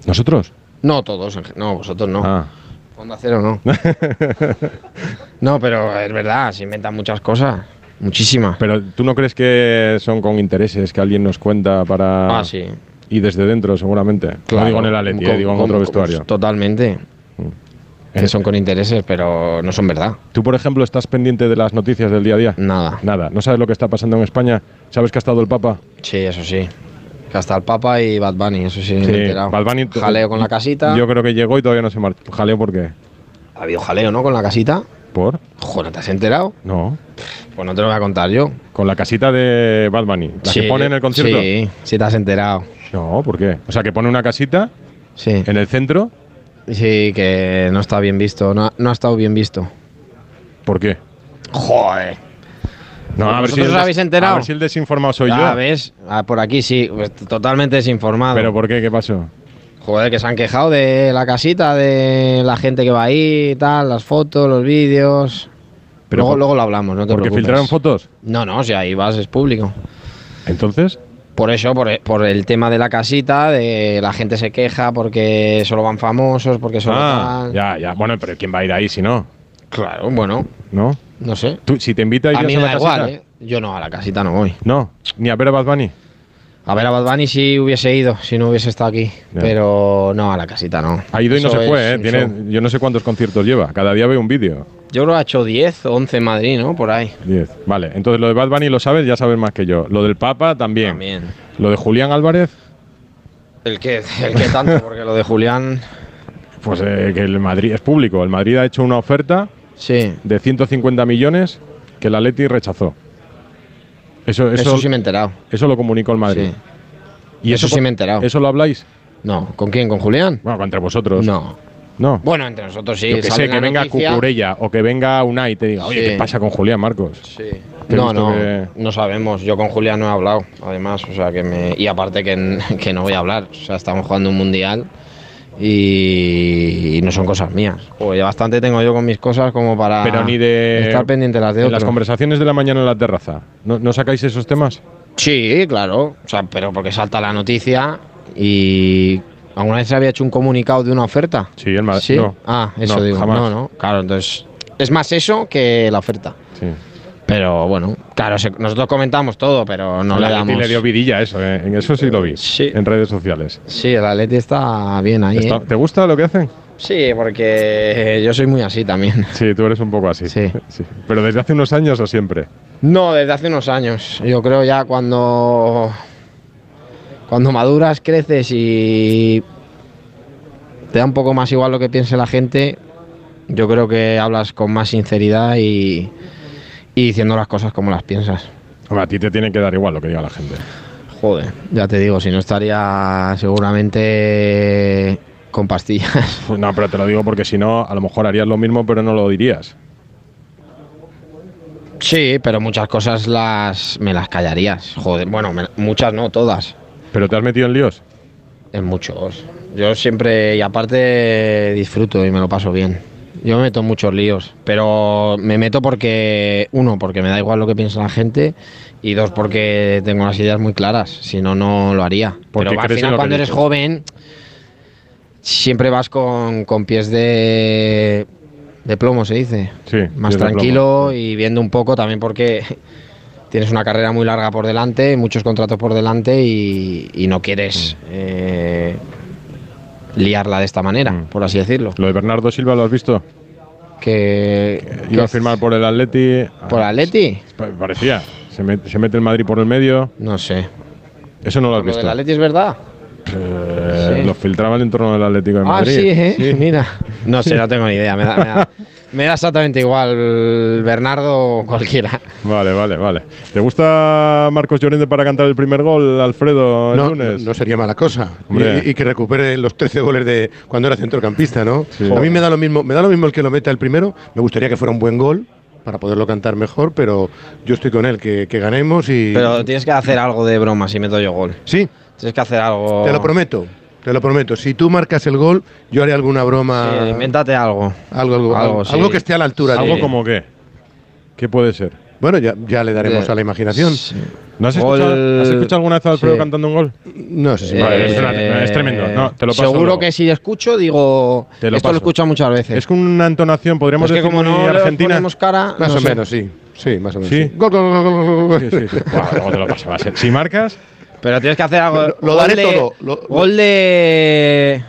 ¿Nosotros? No todos, no, vosotros no. Ah. Onda Cero no. No, pero es verdad, se inventan muchas cosas. Muchísimas. Pero ¿tú no crees que son con intereses que alguien nos cuenta para...? Ah, sí. Y desde dentro, seguramente. Claro, No digo en el Atleti, digo en otro vestuario. Totalmente. Que son con intereses, pero no son verdad. ¿Tú, por ejemplo, estás pendiente de las noticias del día a día? Nada. Nada. ¿No sabes lo que está pasando en España? ¿Sabes que ha estado el Papa? Sí, eso sí. Que hasta el Papa y Bad Bunny, eso sí, me he enterado. Bad Bunny, jaleo con la casita. Yo creo que llegó y todavía no se marchó. ¿Jaleo por qué? Ha habido jaleo, ¿no? Con la casita. ¿Por? Joder, ¿te has enterado? No. Pues no te lo voy a contar yo. Con la casita de Bad Bunny. ¿La que pone en el concierto? Sí, sí te has enterado. No, ¿por qué? O sea, que pone una casita Sí. en el centro. Sí, que no está bien visto. No ha estado bien visto. ¿Por qué? Joder. No, a ver si ¿Vosotros os habéis enterado? A ver si el desinformado soy yo. Ah, ¿ves? Ah, por aquí sí, pues, totalmente desinformado. ¿Pero por qué? ¿Qué pasó? Joder, que se han quejado de la casita, de la gente que va ahí y tal, las fotos, los vídeos. Pero Luego lo hablamos, no te ¿Porque preocupes. filtraron fotos? No, si ahí vas, es público. ¿Entonces? Por eso, por el tema de la casita, de la gente se queja porque solo van famosos, porque solo tal. Ya. Bueno, pero ¿quién va a ir ahí si no? Claro, bueno, ¿No? no sé. ¿Tú, si te invita, A irías mí a me la da casita? igual, ¿eh? Yo no, a la casita no voy. No, ni a ver a Bad Bunny. A ver a Bad Bunny si hubiese ido, si no hubiese estado aquí. Ya. Pero no, a la casita no. Ha ido y no Eso se fue, es ¿eh? un Tiene, show. yo no sé cuántos conciertos lleva. Cada día veo un vídeo. Yo creo que ha hecho 10 o 11 en Madrid, ¿no? Por ahí. 10. Vale, entonces lo de Bad Bunny lo sabes, ya sabes más que yo. Lo del Papa también. También. Lo de Julián Álvarez, El que tanto, porque lo de Julián. pues que el Madrid es público. El Madrid ha hecho una oferta Sí. de 150 millones que el Atleti rechazó. Eso sí me he enterado. Eso lo comunicó el Madrid. Sí. Y eso sí me he enterado. ¿Eso lo habláis? No. ¿Con quién? ¿Con Julián? Bueno, entre vosotros. No. No. Bueno, entre nosotros sí. Yo que sale sé, la que venga noticia. Cucurella o que venga Unai y te diga, oye, Sí. ¿qué pasa con Julián Marcos? Sí. Que he No, visto no. que- No sabemos. Yo con Julián no he hablado, además. O sea, que me. Y aparte que no voy a hablar. O sea, estamos jugando un mundial. Y no son cosas mías. Joder, ya bastante tengo yo con mis cosas como para Pero ni de... estar pendiente las de en otros. las conversaciones de la mañana en la terraza. ¿No sacáis esos temas? Sí, claro. O sea, pero porque salta la noticia y ¿alguna vez se había hecho un comunicado de una oferta? Sí, el Madrid. Sí. No. Ah, eso No, digo. jamás. No. Claro, entonces es más eso que la oferta. Sí. Pero bueno, claro, nosotros comentamos todo, pero no El le Atleti damos. le dio vidilla a eso, ¿eh? En eso sí lo vi. Sí. En redes sociales. Sí, el Atleti está bien ahí. ¿eh? ¿Te gusta lo que hacen? Sí, porque yo soy muy así también. Sí, tú eres un poco así. Sí. ¿Pero desde hace unos años o siempre? No, desde hace unos años. Yo creo ya cuando maduras, creces y te da un poco más igual lo que piense la gente, yo creo que hablas con más sinceridad y diciendo las cosas como las piensas. Hombre, a ti te tiene que dar igual lo que diga la gente. Joder, ya te digo, si no estaría seguramente con pastillas. Pues no, pero te lo digo porque si no, a lo mejor harías lo mismo, pero no lo dirías. Sí, pero muchas cosas me las callarías. Joder, bueno, muchas no, todas. ¿Pero te has metido en líos? En muchos. Yo siempre, y aparte disfruto y me lo paso bien. Yo me meto en muchos líos, pero me meto porque, uno, porque me da igual lo que piensa la gente, y dos, porque tengo las ideas muy claras, si no, no lo haría. Porque Pero al crees en final lo que cuando eres dices. joven, siempre vas con pies de plomo, se dice. Sí. Más pies de tranquilo plomo. y viendo un poco también porque tienes una carrera muy larga por delante, muchos contratos por delante y no quieres liarla de esta manera, por así decirlo. Lo de Bernardo Silva, ¿lo has visto? Iba a firmar por el Atleti. ¿Por Atleti? Parecía. Se mete el Madrid por el medio. No sé. Eso no lo has ¿Lo visto. del Atleti es verdad? Sí. Lo filtraban en torno del Atlético de Ah, Madrid. sí, ¿eh? Mira. No sé, no tengo ni idea. Me da exactamente igual Bernardo o cualquiera. Vale. ¿Te gusta Marcos Llorente para cantar el primer gol, Alfredo, el No, lunes? no sería mala cosa. Hombre. Y que recupere los 13 goles de cuando era centrocampista, ¿no? Sí. A mí me da lo mismo el que lo meta el primero. Me gustaría que fuera un buen gol para poderlo cantar mejor, pero yo estoy con él, que ganemos y... Pero tienes que hacer algo de broma si meto yo gol. Sí, Tienes que hacer algo. te lo prometo. Te lo prometo. Si tú marcas el gol, yo haré alguna broma. Sí, invéntate algo. Algo sí. que esté a la altura. ¿Algo de- como qué? ¿Qué puede ser? Bueno, ya le daremos a la imaginación. Sí. ¿No has Gol- escuchado alguna vez a Alfredo Sí. cantando un gol? No sé si Es tremendo. No, te lo paso seguro luego. que si escucho, digo, Te lo esto paso. lo he escuchado muchas veces. Es con una entonación, podríamos Es que decir, como muy no le argentina. ponemos cara, más no o sé. menos, sí. Sí, más o menos. Sí. Sí. Gol, gol, gol, gol, gol, gol. Sí, sí. Buah, luego te lo paso. Va a ser. Si marcas, Pero tienes que hacer algo. Lo daré todo. Gol de.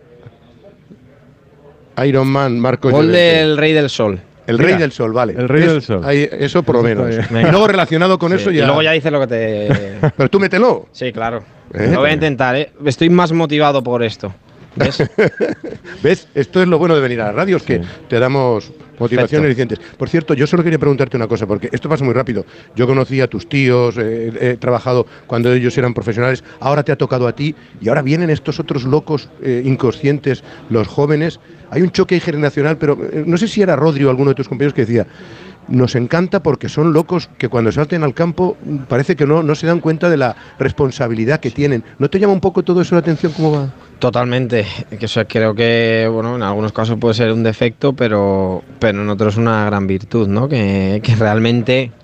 Iron Man, Marcos Gol Llorente. del Rey del Sol. El Mira, Rey del Sol, vale. el Rey del Sol. Eso por lo menos. está bien. Y luego relacionado con eso Sí, ya. Y luego ya dices lo que te. Pero tú mételo. Sí, claro. ¿Eh? Lo voy a intentar, ¿eh? Estoy más motivado por esto. ¿Ves? ¿ Ves? Esto es lo bueno de venir a la radio, es que te damos motivación y alicientes. Por cierto, yo solo quería preguntarte una cosa, porque esto pasa muy rápido. Yo conocí a tus tíos, he trabajado cuando ellos eran profesionales, ahora te ha tocado a ti, y ahora vienen estos otros locos inconscientes, los jóvenes. Hay un choque generacional, pero no sé si era Rodri o alguno de tus compañeros que decía, nos encanta porque son locos que cuando salten al campo parece que no se dan cuenta de la responsabilidad que tienen. ¿No te llama un poco todo eso la atención? ¿Cómo va? Totalmente. Que eso creo que, bueno, en algunos casos puede ser un defecto, pero en otros una gran virtud, ¿no? Que realmente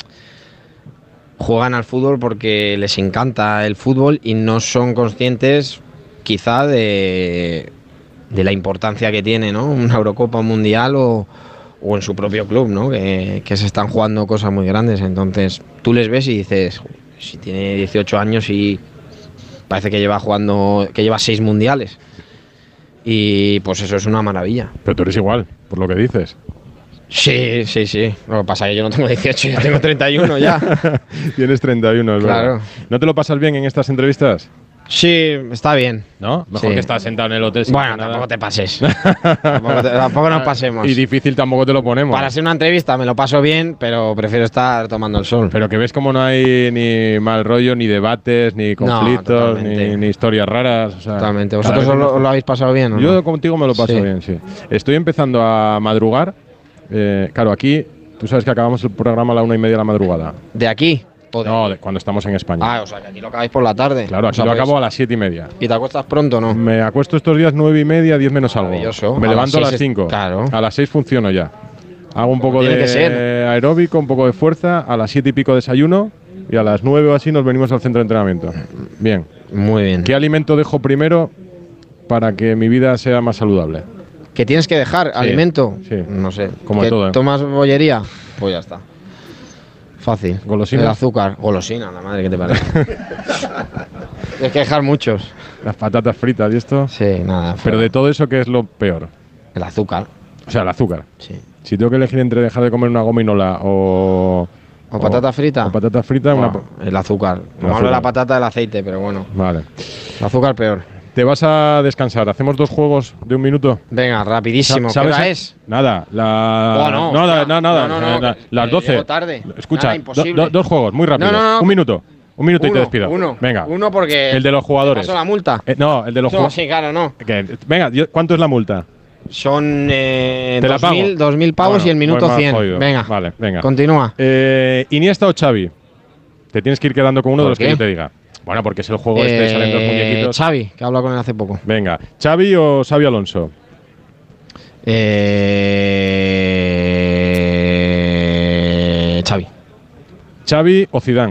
juegan al fútbol porque les encanta el fútbol y no son conscientes, quizá, de la importancia que tiene, ¿no? Una Eurocopa, un Mundial o en su propio club, ¿no? Que se están jugando cosas muy grandes. Entonces, tú les ves y dices, si tiene 18 años y parece que lleva 6 mundiales. Y pues eso es una maravilla. pero tú eres igual, por lo que dices. Sí. Lo que pasa es que yo no tengo 18, yo tengo 31 ya. Tienes 31, es Claro. verdad. ¿No te lo pasas bien en estas entrevistas? Sí, está bien. ¿No? Mejor Sí. que estar sentado en el hotel sin Bueno, hacer nada. tampoco te pases. tampoco nos pasemos. Y difícil tampoco te lo ponemos. Para ser una entrevista me lo paso bien, pero prefiero estar tomando el sol. Pero que ves como no hay ni mal rollo, ni debates, ni conflictos, totalmente. ni historias raras. O sea, Totalmente. cada ¿Vosotros vez lo habéis pasado bien o no? Yo contigo me lo paso Sí. bien, sí. Estoy empezando a madrugar. Claro, aquí, tú sabes que acabamos el programa a la 1:30 de la madrugada. ¿De aquí? ¿O de No, aquí? cuando estamos en España. Ah, o sea, que aquí lo acabáis por la tarde. Claro, O aquí sea, lo pues- acabo a las 7:30. ¿Y te acuestas pronto o no? Me acuesto estos días 9:30, 10 menos algo. Maravilloso. Me A levanto a las las 6 5. claro. A las 6 funciono ya. Hago un poco tiene de que ser. aeróbico, un poco de fuerza. A las 7 y pico desayuno. Y a las 9 o así nos venimos al centro de entrenamiento. Bien. Muy bien. ¿Qué alimento dejo primero para que mi vida sea más saludable? ¿Que tienes que dejar alimento? sí. No sé. Como ¿Que todo, ¿eh? ¿Tomas bollería? Pues ya está. Fácil. ¿Golosinas? El azúcar. Golosina, la madre que te parece. Tienes que dejar muchos. Las patatas fritas y esto. Sí, nada. Pero fuera. de todo eso, ¿qué es lo peor? El azúcar. O sea, el azúcar. Sí. Si tengo que elegir entre dejar de comer una gominola o patata frita. O patata frita, Buah, el azúcar. No azúcar. hablo de la patata, del aceite, pero bueno. Vale. El azúcar peor. Te vas a descansar. ¿Hacemos 2 juegos de 1 minuto? Venga, rapidísimo. ¿Qué ¿Sabes? hora es? Nada, no, nada, hostia. nada, No, las que 12. llego tarde. Escucha, Nada, imposible. 2 juegos, muy rápido. No. 1 minuto. 1 minuto y te despido. Uno. Venga. Uno porque. El de los jugadores. ¿Paso la multa? No, el de los No, jugadores. sí, claro, no. Venga, ¿cuánto es la multa? Son Te la pago. 2.000 pavos Bueno, y el minuto pues me has 100. jodido. Venga. Vale, venga. Continúa. Iniesta o Xavi. Te tienes que ir quedando con uno de ¿Por los que qué? yo te diga. Bueno, porque es el juego este, salen 2 muñequitos. Xavi, que he hablado con él hace poco. Venga, ¿Xavi o Xavi Alonso? Xavi. ¿Xavi o Zidane?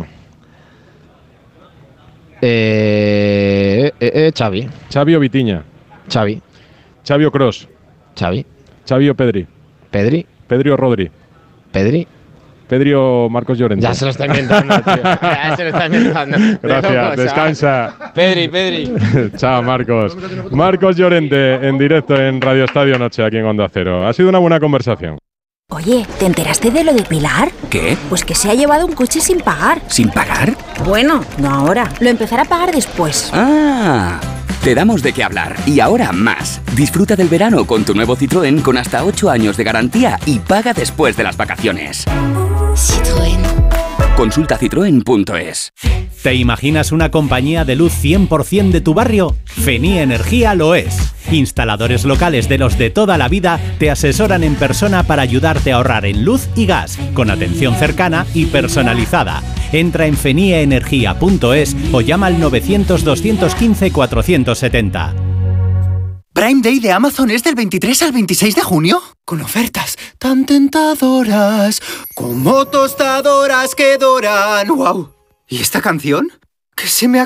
Xavi. ¿Xavi o Vitinha? Xavi. ¿Xavi o Kroos? Xavi. ¿Xavi o Pedri? Pedri. ¿Pedri o Rodri? Pedri. ¿Pedri o Marcos Llorente? Ya se lo está inventando, tío. Ya se lo está inventando. Gracias, descansa. Pedri. Chao, Marcos. Marcos Llorente, en directo en Radio Estadio Noche, aquí en Onda Cero. Ha sido una buena conversación. Oye, ¿te enteraste de lo de Pilar? ¿Qué? Pues que se ha llevado un coche sin pagar. ¿Sin pagar? Bueno, no ahora. Lo empezará a pagar después. ¡Ah! Te damos de qué hablar y ahora más. Disfruta del verano con tu nuevo Citroën con hasta 8 años de garantía y paga después de las vacaciones. Citroën. Consulta citroen.es. ¿Te imaginas una compañía de luz 100% de tu barrio? Fenía Energía lo es. Instaladores locales de los de toda la vida te asesoran en persona para ayudarte a ahorrar en luz y gas, con atención cercana y personalizada. Entra en feniaenergia.es o llama al 900-215-470. Prime Day de Amazon es del 23 al 26 de junio, con ofertas tan tentadoras como tostadoras que doran. ¡Wow! ¿Y esta canción? ¿Qué se me ha